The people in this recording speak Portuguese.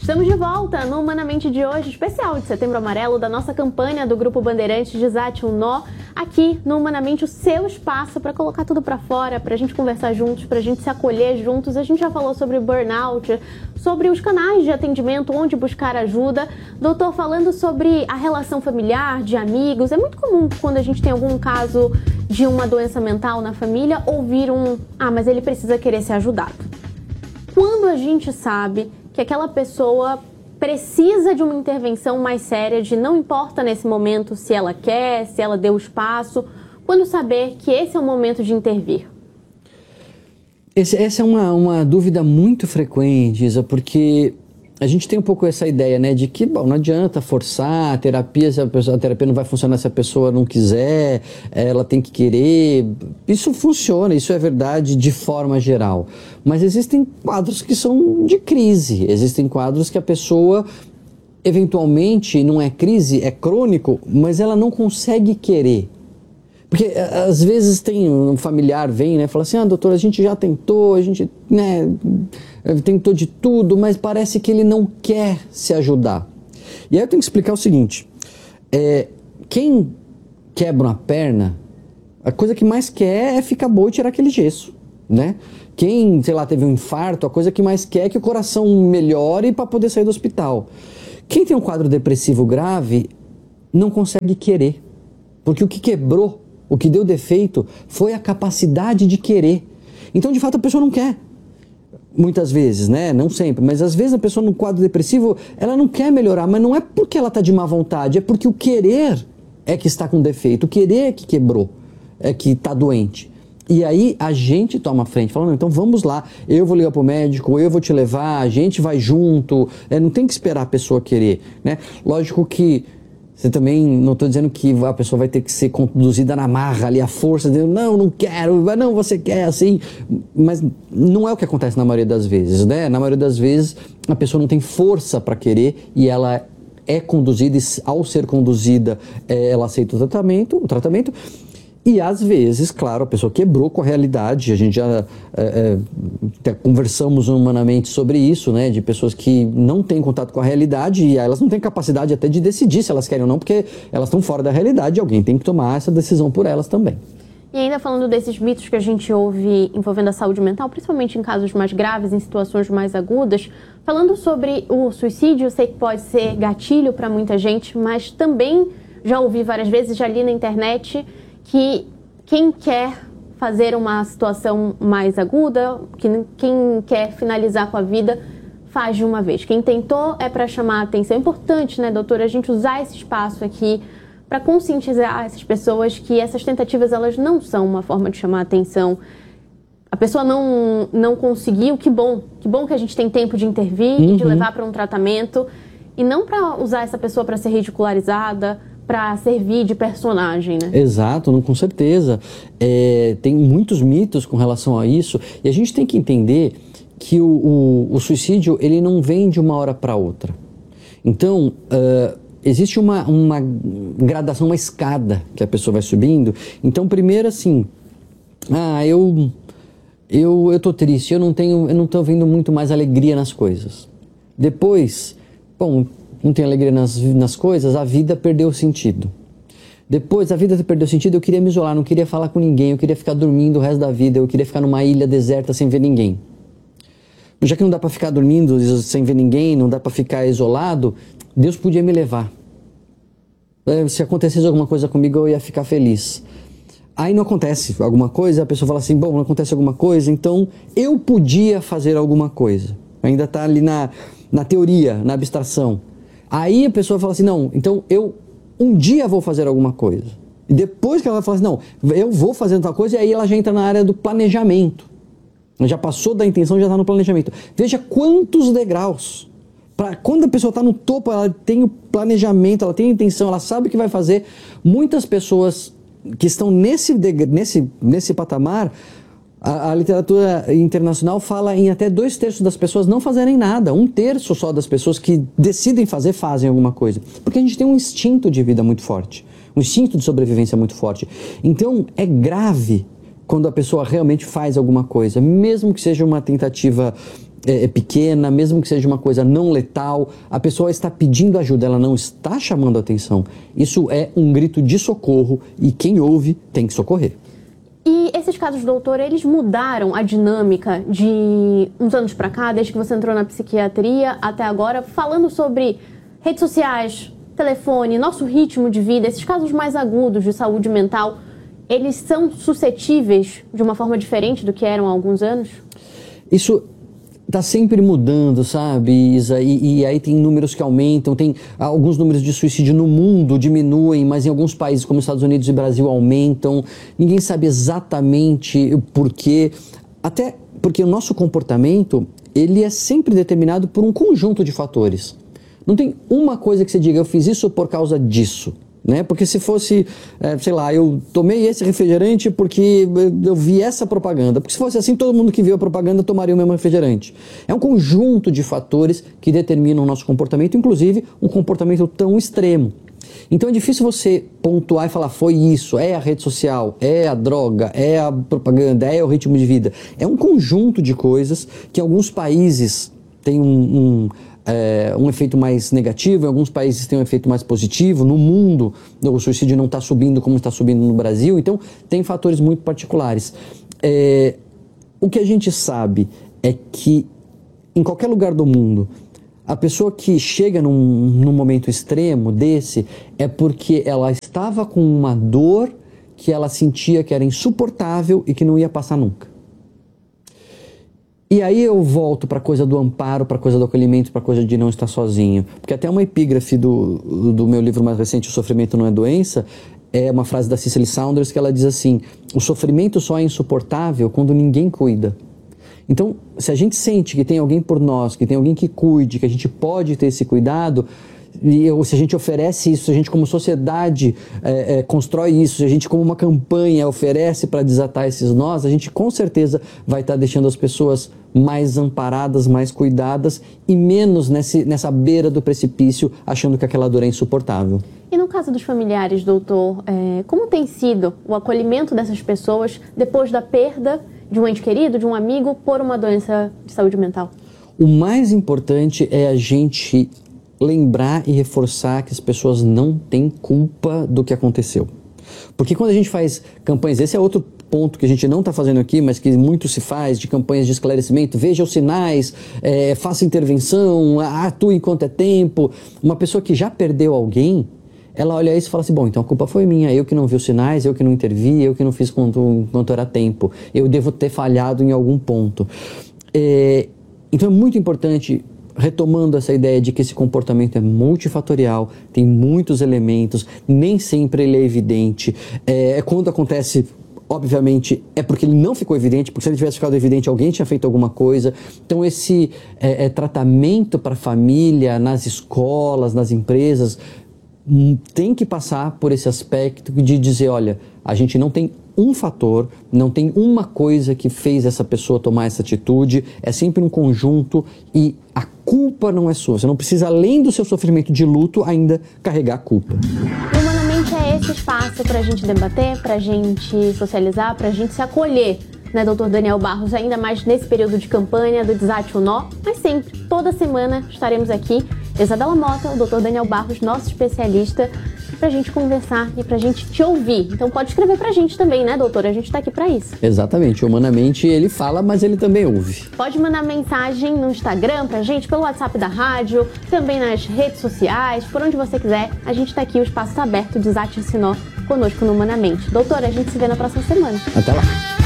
Estamos de volta no Humanamente de hoje, especial de Setembro Amarelo, da nossa campanha do Grupo Bandeirantes Desate um Nó. Aqui no Humanamente, o seu espaço para colocar tudo para fora, para a gente conversar juntos, para a gente se acolher juntos. A gente já falou sobre burnout, sobre os canais de atendimento, onde buscar ajuda. Doutor, falando sobre a relação familiar, de amigos, é muito comum quando a gente tem algum caso de uma doença mental na família, ouvir mas ele precisa querer ser ajudado. Quando a gente sabe que aquela pessoa precisa de uma intervenção mais séria, de não importa nesse momento se ela quer, se ela deu espaço, quando saber que esse é o momento de intervir? Essa é uma dúvida muito frequente, Isa, porque a gente tem um pouco essa ideia, né, de que, não adianta forçar a terapia, se a terapia não vai funcionar se a pessoa não quiser, ela tem que querer. Isso funciona, isso é verdade de forma geral. Mas existem quadros que são de crise, existem quadros que a pessoa, eventualmente, não é crise, é crônico, mas ela não consegue querer. Porque às vezes tem um familiar, vem, né, fala assim, doutor, a gente já tentou, a gente, né, tentou de tudo, mas parece que ele não quer se ajudar. E aí eu tenho que explicar o seguinte, quem quebra uma perna, a coisa que mais quer é ficar boa e tirar aquele gesso, né? Quem, sei lá, teve um infarto, a coisa que mais quer é que o coração melhore para poder sair do hospital. Quem tem um quadro depressivo grave não consegue querer, porque o que quebrou, o que deu defeito foi a capacidade de querer. Então, de fato, a pessoa não quer. Muitas vezes, né? Não sempre, mas às vezes a pessoa no quadro depressivo, ela não quer melhorar, mas não é porque ela está de má vontade, é porque o querer é que está com defeito, o querer é que quebrou, é que está doente. E aí a gente toma a frente, falando, então vamos lá, eu vou ligar pro médico, eu vou te levar, a gente vai junto, não tem que esperar a pessoa querer, né? Lógico que você também, não estou dizendo que a pessoa vai ter que ser conduzida na marra ali, a força, dizendo, não quero, não, você quer, assim, mas não é o que acontece na maioria das vezes, né? Na maioria das vezes, a pessoa não tem força para querer e ela é conduzida, e ao ser conduzida, ela aceita o tratamento, e às vezes, claro, a pessoa quebrou com a realidade, a gente já conversamos humanamente sobre isso, né, de pessoas que não têm contato com a realidade e elas não têm capacidade até de decidir se elas querem ou não, porque elas estão fora da realidade e alguém tem que tomar essa decisão por elas também. E ainda falando desses mitos que a gente ouve envolvendo a saúde mental, principalmente em casos mais graves, em situações mais agudas, falando sobre o suicídio, eu sei que pode ser gatilho para muita gente, mas também já ouvi várias vezes, já li na internet, que quem quer fazer uma situação mais aguda, quem quer finalizar com a vida, faz de uma vez. Quem tentou é para chamar a atenção. É importante, né, doutora, a gente usar esse espaço aqui para conscientizar essas pessoas que essas tentativas, elas não são uma forma de chamar a atenção. A pessoa não conseguiu, que bom que a gente tem tempo de intervir e de levar para um tratamento, e não para usar essa pessoa para ser ridicularizada, para servir de personagem, né? Exato, não, com certeza. Tem muitos mitos com relação a isso, e a gente tem que entender que o suicídio, ele não vem de uma hora para outra. Então, existe uma gradação, uma escada que a pessoa vai subindo. Então, primeiro assim, eu tô triste, eu não tô vendo muito mais alegria nas coisas. Depois, não tenho alegria nas coisas, a vida perdeu sentido. Depois, a vida perdeu sentido, eu queria me isolar, não queria falar com ninguém, eu queria ficar dormindo o resto da vida, eu queria ficar numa ilha deserta sem ver ninguém. Já que não dá para ficar dormindo sem ver ninguém, não dá para ficar isolado, Deus podia me levar. Se acontecesse alguma coisa comigo, eu ia ficar feliz. Aí não acontece alguma coisa, a pessoa fala assim, não acontece alguma coisa, então eu podia fazer alguma coisa. Ainda está ali na teoria, na abstração. Aí a pessoa fala assim, não, então eu um dia vou fazer alguma coisa. E depois que ela fala assim, não, eu vou fazer tal coisa, e aí ela já entra na área do planejamento. Já passou da intenção, já está no planejamento. Veja quantos degraus. Quando a pessoa está no topo, ela tem o planejamento, ela tem a intenção, ela sabe o que vai fazer. Muitas pessoas que estão nesse patamar, a literatura internacional fala em até 2/3 das pessoas não fazerem nada. 1/3 só das pessoas que decidem fazer, fazem alguma coisa. Porque a gente tem um instinto de vida muito forte. Um instinto de sobrevivência muito forte. Então, é grave quando a pessoa realmente faz alguma coisa. Mesmo que seja uma tentativa pequena, mesmo que seja uma coisa não letal, a pessoa está pedindo ajuda, ela não está chamando atenção. Isso é um grito de socorro e quem ouve tem que socorrer. E esses casos, doutor, eles mudaram a dinâmica de uns anos para cá, desde que você entrou na psiquiatria até agora, falando sobre redes sociais, telefone, nosso ritmo de vida, esses casos mais agudos de saúde mental, eles são suscetíveis de uma forma diferente do que eram há alguns anos? Isso está sempre mudando, sabe, Isa? E aí tem números que aumentam, tem alguns números de suicídio no mundo diminuem, mas em alguns países como Estados Unidos e Brasil aumentam. Ninguém sabe exatamente o porquê, até porque o nosso comportamento, ele é sempre determinado por um conjunto de fatores. Não tem uma coisa que você diga, eu fiz isso por causa disso. Né? Porque se fosse, sei lá, eu tomei esse refrigerante porque eu vi essa propaganda. Porque se fosse assim, todo mundo que viu a propaganda tomaria o mesmo refrigerante. É um conjunto de fatores que determinam o nosso comportamento, inclusive um comportamento tão extremo. Então é difícil você pontuar e falar, foi isso, é a rede social, é a droga, é a propaganda, é o ritmo de vida. É um conjunto de coisas que em alguns países tem um efeito mais negativo, em alguns países tem um efeito mais positivo. No mundo, o suicídio não está subindo como está subindo no Brasil, então tem fatores muito particulares. O que a gente sabe é que em qualquer lugar do mundo, a pessoa que chega num momento extremo desse é porque ela estava com uma dor que ela sentia que era insuportável e que não ia passar nunca. E aí eu volto para a coisa do amparo, para a coisa do acolhimento, para a coisa de não estar sozinho. Porque até uma epígrafe do meu livro mais recente, O Sofrimento Não é Doença, é uma frase da Cicely Saunders que ela diz assim, o sofrimento só é insuportável quando ninguém cuida. Então, se a gente sente que tem alguém por nós, que tem alguém que cuide, que a gente pode ter esse cuidado, ou se a gente oferece isso, se a gente como sociedade constrói isso, se a gente como uma campanha oferece para desatar esses nós, a gente com certeza vai estar deixando as pessoas mais amparadas, mais cuidadas e menos nessa beira do precipício achando que aquela dor é insuportável. E no caso dos familiares, doutor, como tem sido o acolhimento dessas pessoas depois da perda de um ente querido, de um amigo, por uma doença de saúde mental? O mais importante é a gente lembrar e reforçar que as pessoas não têm culpa do que aconteceu. Porque quando a gente faz campanhas, esse é outro ponto que a gente não está fazendo aqui, mas que muito se faz, de campanhas de esclarecimento, veja os sinais, faça intervenção, atue enquanto é tempo. Uma pessoa que já perdeu alguém, ela olha isso e fala assim, bom, então a culpa foi minha, eu que não vi os sinais, eu que não intervi, eu que não fiz quanto era tempo, eu devo ter falhado em algum ponto. Então é muito importante, retomando essa ideia de que esse comportamento é multifatorial, tem muitos elementos, nem sempre ele é evidente. Quando acontece, obviamente, é porque ele não ficou evidente, porque se ele tivesse ficado evidente, alguém tinha feito alguma coisa. Então esse tratamento para a família, nas escolas, nas empresas, tem que passar por esse aspecto de dizer, olha, a gente não tem um fator, não tem uma coisa que fez essa pessoa tomar essa atitude, é sempre um conjunto e a culpa não é sua. Você não precisa, além do seu sofrimento de luto, ainda carregar a culpa. Humanamente é esse espaço para a gente debater, para a gente socializar, para a gente se acolher, né, doutor Daniel Barros, ainda mais nesse período de campanha do Desate o Nó, mas sempre, toda semana estaremos aqui, Isabela Mota, o doutor Daniel Barros, nosso especialista, pra gente conversar e pra gente te ouvir. Então pode escrever pra gente também, né, doutor? A gente tá aqui pra isso. Exatamente. Humanamente ele fala, mas ele também ouve. Pode mandar mensagem no Instagram pra gente, pelo WhatsApp da rádio, também nas redes sociais, por onde você quiser. A gente tá aqui, o espaço tá aberto, Desate esse Nó conosco no Humanamente. Doutor, a gente se vê na próxima semana. Até lá.